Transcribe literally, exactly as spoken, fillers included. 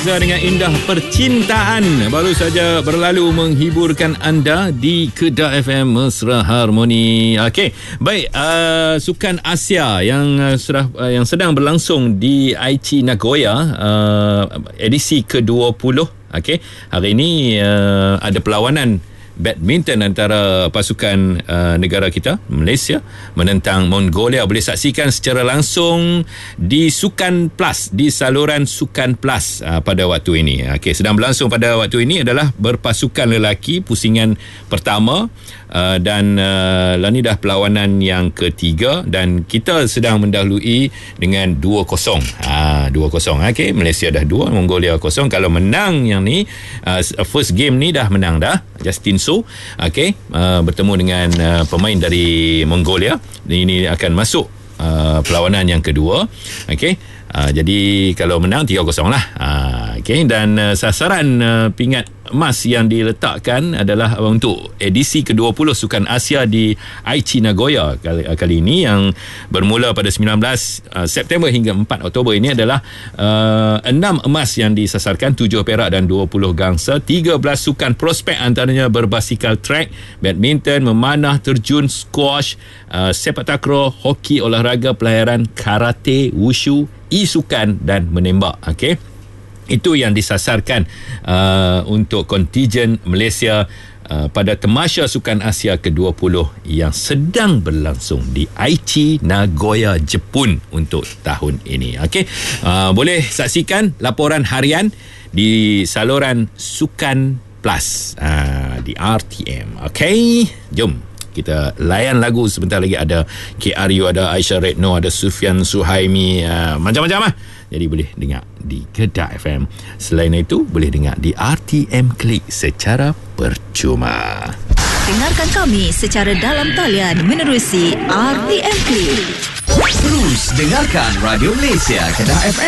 Reza dengan Indah Percintaan baru saja berlalu menghiburkan anda di Kedah F M Mesra Harmoni. Okey, baik, uh, Sukan Asia yang uh, sudah uh, yang sedang berlangsung di Aichi Nagoya, uh, edisi ke dua puluh. Okey, hari ini uh, ada perlawanan badminton antara pasukan uh, negara kita, Malaysia, menentang Mongolia. Boleh saksikan secara langsung di Sukan Plus, di saluran Sukan Plus uh, pada waktu ini. Okey, sedang berlangsung pada waktu ini adalah berpasukan lelaki pusingan pertama, uh, dan uh, ini dah perlawanan yang ketiga dan kita sedang mendahului dengan dua kosong. Ha, dua kosong. Okey, Malaysia dah dua, Mongolia kosong. Kalau menang yang ni, uh, first game ni dah menang dah. Justin So, okey, uh, bertemu dengan uh, pemain dari Mongolia. Ini akan masuk uh, perlawanan yang kedua. Okey, uh, jadi kalau menang tiga kosong lah. Uh, okey, dan uh, sasaran uh, pingat emas yang diletakkan adalah untuk edisi ke dua puluh Sukan Asia di Aichi Nagoya kali, kali ini yang bermula pada sembilan belas September hingga empat Oktober ini adalah uh, enam emas yang disasarkan, tujuh perak dan dua puluh gangsa. tiga belas sukan prospek antaranya berbasikal track, badminton, memanah, terjun, squash, uh, sepak takraw, hoki, olahraga pelayaran, karate, wushu, e-sukan dan menembak. Okey, itu yang disasarkan uh, untuk kontijen Malaysia uh, pada Tamasya Sukan Asia ke dua puluh yang sedang berlangsung di Aichi Nagoya, Jepun untuk tahun ini. Okey, uh, boleh saksikan laporan harian di saluran Sukan Plus uh, di R T M. Okey, jom kita layan lagu. Sebentar lagi ada K R U, ada Aisyah Retno, ada Sufian Suhaimi, uh, macam-macam lah. Jadi boleh dengar di Kedah F M. Selain itu, boleh dengar di R T M Klik secara percuma. Dengarkan kami secara dalam talian menerusi R T M Klik. Terus dengarkan Radio Malaysia Kedah F M.